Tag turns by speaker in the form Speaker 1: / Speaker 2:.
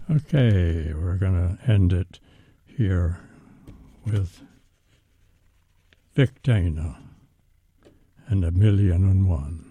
Speaker 1: Okay, we're going to end it here with Vic Dana and 1,000,001.